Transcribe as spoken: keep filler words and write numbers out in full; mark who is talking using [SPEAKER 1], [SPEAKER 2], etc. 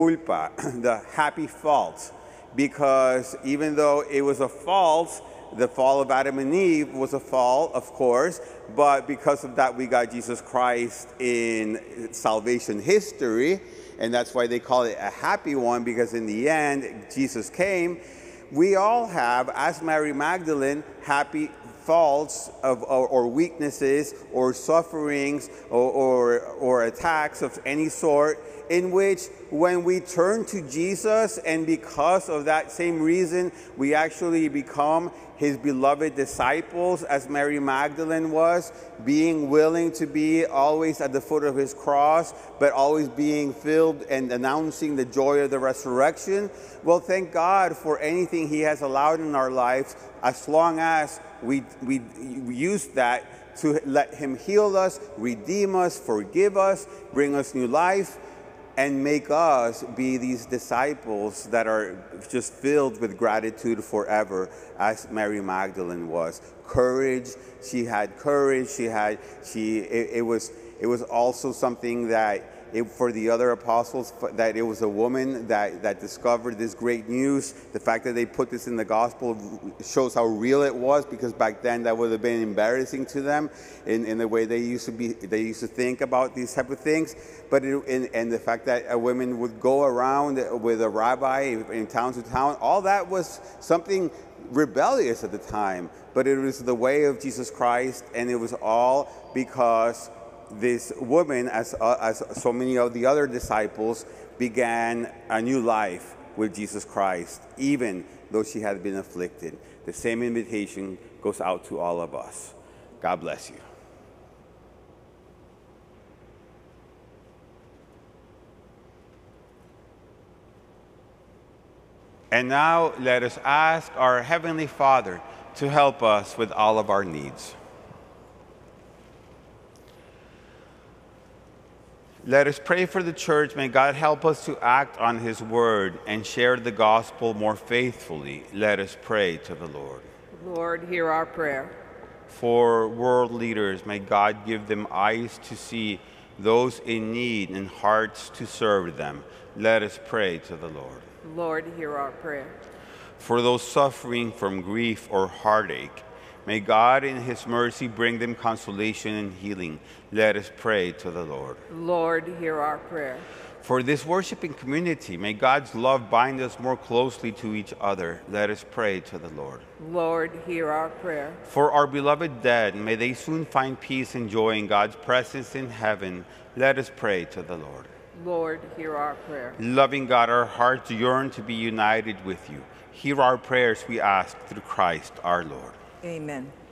[SPEAKER 1] culpa, the happy fault, because even though it was a fault, the fall of Adam and Eve was a fall, of course, but because of that we got Jesus Christ in salvation history, and that's why they call it a happy one, because in the end, Jesus came. We all have, as Mary Magdalene, happy faults of, or, or weaknesses or sufferings or, or, or attacks of any sort, in which when we turn to Jesus and because of that same reason, we actually become his beloved disciples, as Mary Magdalene was, being willing to be always at the foot of his cross, but always being filled and announcing the joy of the resurrection. Well, thank God for anything he has allowed in our lives, as long as we, we use that to let him heal us, redeem us, forgive us, bring us new life, and make us be these disciples that are just filled with gratitude forever, as Mary Magdalene was. Courage, she had courage, she had, she, it, it was, it was also something that it, for the other apostles, that it was a woman that, that discovered this great news. The fact that they put this in the gospel shows how real it was, because back then that would have been embarrassing to them in, in the way they used to be, they used to think about these type of things. But it, and, and the fact that a woman would go around with a rabbi in town to town, all that was something rebellious at the time. But it was the way of Jesus Christ, and it was all because this woman, as, uh, as so many of the other disciples, began a new life with Jesus Christ, even though she had been afflicted. The same invitation goes out to all of us. God bless you. And now let us ask our Heavenly Father to help us with all of our needs. Let us pray for the church. May God help us to act on his word and share the gospel more faithfully. Let us pray to the Lord.
[SPEAKER 2] Lord, hear our prayer.
[SPEAKER 1] For world leaders, may God give them eyes to see those in need and hearts to serve them. Let us pray to the Lord.
[SPEAKER 2] Lord, hear our prayer.
[SPEAKER 1] For those suffering from grief or heartache, may God in his mercy bring them consolation and healing. Let us pray to the Lord.
[SPEAKER 2] Lord, hear our prayer.
[SPEAKER 1] For this worshiping community, may God's love bind us more closely to each other. Let us pray to the Lord.
[SPEAKER 2] Lord, hear our prayer.
[SPEAKER 1] For our beloved dead, may they soon find peace and joy in God's presence in heaven. Let us pray to the Lord.
[SPEAKER 2] Lord, hear our prayer.
[SPEAKER 1] Loving God, our hearts yearn to be united with you. Hear our prayers, we ask, through Christ our Lord.
[SPEAKER 2] Amen.